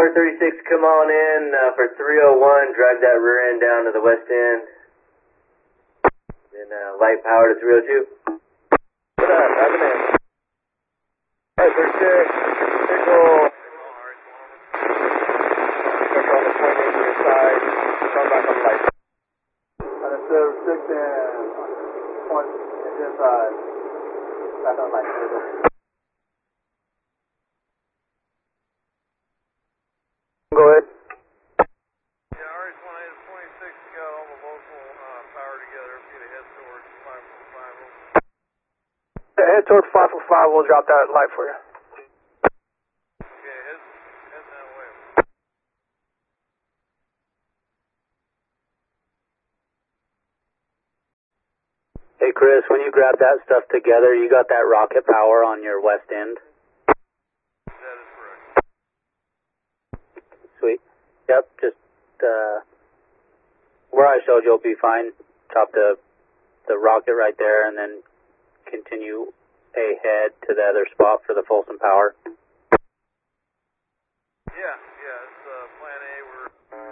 436, come on in for 301, drag that rear end down to the west end. Then light power to 302. What up? Having in. Hey, 36, signal. Check on the point to your side. Come back on light. And it's 06 and point inside. Back on light. Go ahead. Yeah, RH-1A is 26, you got all the local power together. If you head towards 545. Head toward 545, we'll drop that light for you. Okay, head that way. Hey Chris, when you grab that stuff together, you got that rocket power on your west end? That is correct. Sweet. Yep, just where I showed you'll be fine. Chop the rocket right there and then continue ahead to the other spot for the Folsom power. Yeah, it's plan A. We're